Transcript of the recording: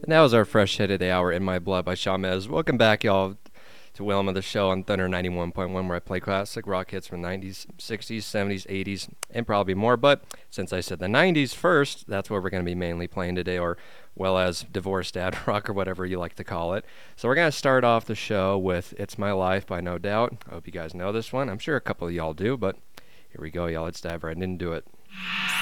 And that was our fresh hit of the hour, In My Blood by Shawn Mendes. Welcome back, y'all, to Wilma, the show on Thunder 91.1, where I play classic rock hits from the 90s, 60s, 70s, 80s, and probably more. But since I said the 90s first, that's what we're going to be mainly playing today, or well as divorced dad rock, or whatever you like to call it. So we're going to start off the show with It's My Life by No Doubt. I hope you guys know this one. I'm sure a couple of y'all do, but here we go, y'all. Let's dive right into it.